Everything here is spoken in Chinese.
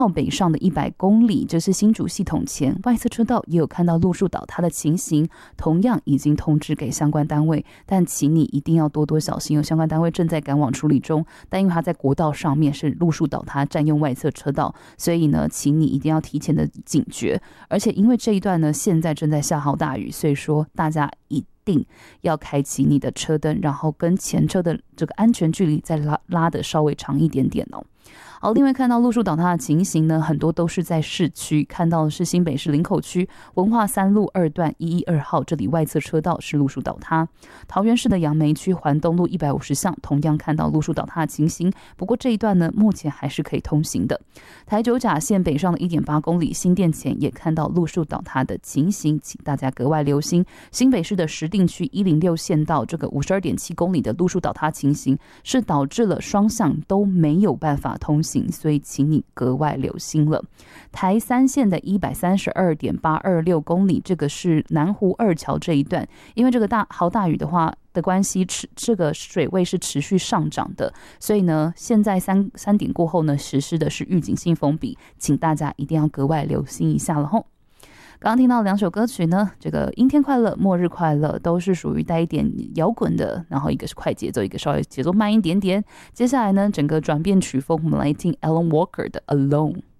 到北上的100公里，这是新竹系统前外侧车道也有看到路树倒塌的情形，同样已经通知给相关单位，但请你一定要多多小心，有相关单位正在赶往处理中。但因为它在国道上面是路树倒塌，占用外侧车道，所以呢，请你一定要提前的警觉。而且因为这一段呢，现在正在下好大雨，所以说大家一定要开启你的车灯，然后跟前车的这个安全距离再拉得稍微长一点点哦。好，另外看到路树倒塌的情形呢，很多都是在市区，看到的是新北市林口区文化3路2段112号，这里外侧车道是路树倒塌。桃园市的杨梅区环东路150巷同样看到路树倒塌的情形，不过这一段呢，目前还是可以通行的。台九甲线北上的1.8公里新店前也看到路树倒塌的情形，请大家格外留心。新北市的石碇区106线道这个52.7公里的路树倒塌情形，是导致了双向都没有办法通行，所以请你格外留心了。台3线的132.826公里，这个是南湖二桥这一段，因为这个豪大雨的话的关系，这个水位是持续上涨的，所以呢，现在3点过后呢，实施的是预警性封闭，请大家一定要格外留心一下了吼。刚刚听到2首歌曲呢，这个阴天快乐、末日快乐都是属于带一点摇滚的，然后一个是快节奏，一个稍微节奏慢一点点。接下来呢，整个转变曲风，我们来听 Alan Walker 的 Alone。